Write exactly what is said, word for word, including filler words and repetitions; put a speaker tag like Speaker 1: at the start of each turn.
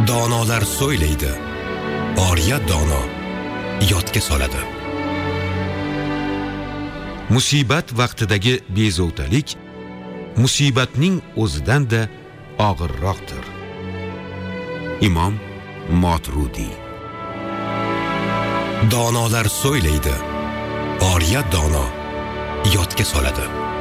Speaker 1: Donolar so'ylaydi, oriya dono yodga soladi. Musibat vaqtidagi bezovtalik musibatning o'zidan-da og'irroqdir. Imom Moturudi. Donolar so'ylaydi, oriya dono yodga soladi.